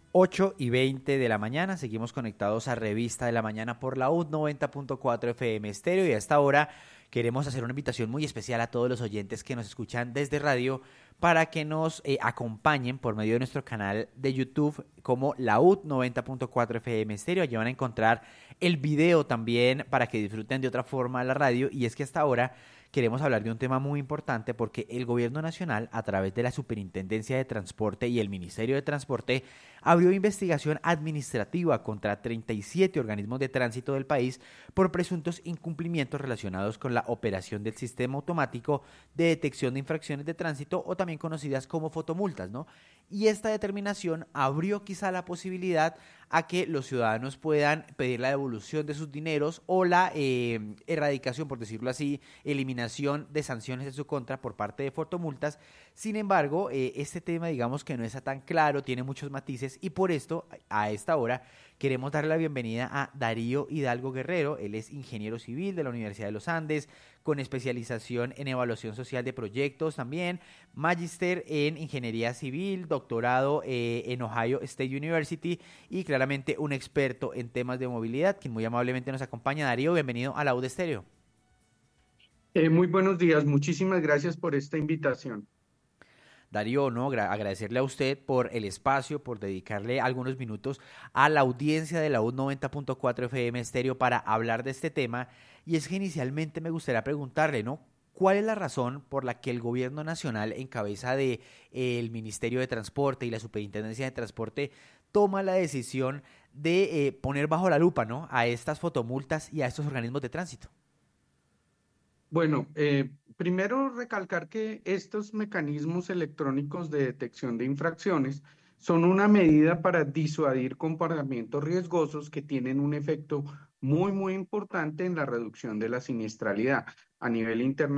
8:20 de la mañana, seguimos conectados a Revista de la Mañana por la UD 90.4 FM Estéreo y a esta hora queremos hacer una invitación muy especial a todos los oyentes que nos escuchan desde radio para que nos acompañen por medio de nuestro canal de YouTube como la UD 90.4 FM Estéreo. Allí van a encontrar el video también para que disfruten de otra forma la radio y es que hasta ahora queremos hablar de un tema muy importante porque el Gobierno Nacional, a través de la Superintendencia de Transporte y el Ministerio de Transporte, abrió investigación administrativa contra 37 organismos de tránsito del país por presuntos incumplimientos relacionados con la operación del sistema automático de detección de infracciones de tránsito o también conocidas como fotomultas, ¿no? Y esta determinación abrió quizá la posibilidad a que los ciudadanos puedan pedir la devolución de sus dineros o la erradicación, por decirlo así, eliminación de sanciones en su contra por parte de fotomultas. Sin embargo, este tema digamos que no está tan claro, tiene muchos matices y por esto a esta hora queremos darle la bienvenida a Darío Hidalgo Guerrero. Él es ingeniero civil de la Universidad de los Andes, con especialización en evaluación social de proyectos también, magíster en ingeniería civil, doctorado en Ohio State University y claramente un experto en temas de movilidad, quien muy amablemente nos acompaña. Darío, bienvenido a la UD Estéreo. Muy buenos días, muchísimas gracias por esta invitación. Darío, no, agradecerle a usted por el espacio, por dedicarle algunos minutos a la audiencia de la U 90.4 FM Estéreo para hablar de este tema. Y es que inicialmente me gustaría preguntarle, ¿no? ¿Cuál es la razón por la que el gobierno nacional, en cabeza de el Ministerio de Transporte y la Superintendencia de Transporte, toma la decisión de poner bajo la lupa, ¿no? A estas fotomultas y a estos organismos de tránsito? Bueno, primero recalcar que estos mecanismos electrónicos de detección de infracciones son una medida para disuadir comportamientos riesgosos que tienen un efecto muy importante en la reducción de la siniestralidad. A nivel internacional,